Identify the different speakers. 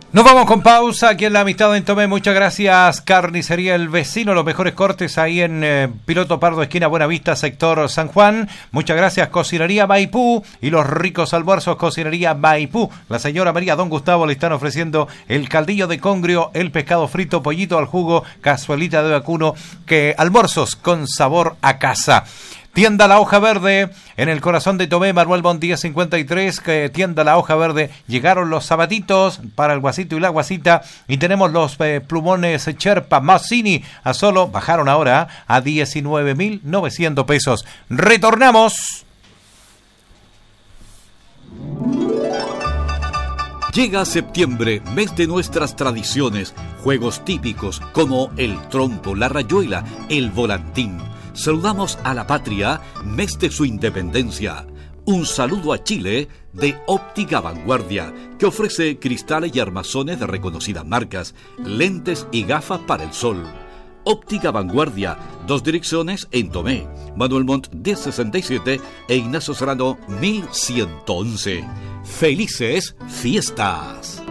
Speaker 1: Nos vamos con pausa aquí en La Amistad en Tomé. Muchas gracias, Carnicería El Vecino, los mejores cortes ahí en Piloto Pardo, esquina Buenavista, sector San Juan. Muchas gracias, Cocinería Maipú y los ricos almuerzos, Cocinería Maipú. La señora María, don Gustavo le están ofreciendo el caldillo de congrio, el pescado frito, pollito al jugo, cazuelita de vacuno, que almuerzos con sabor a casa. Tienda La Hoja Verde, en el corazón de Tomé, Manuel Bon 1053, que Tienda La Hoja Verde. Llegaron los sabatitos para el guasito y la guasita, y tenemos los plumones Cherpa Mazzini a solo, bajaron ahora a 19.900 pesos. Retornamos.
Speaker 2: Llega septiembre, mes de nuestras tradiciones, juegos típicos como el trompo, la rayuela, el volantín. Saludamos a la patria, mes de su independencia. Un saludo a Chile de Óptica Vanguardia, que ofrece cristales y armazones de reconocidas marcas, lentes y gafas para el sol. Óptica Vanguardia, 2 direcciones en Tomé, Manuel Montt 1067 e Ignacio Serrano 1111. ¡Felices fiestas!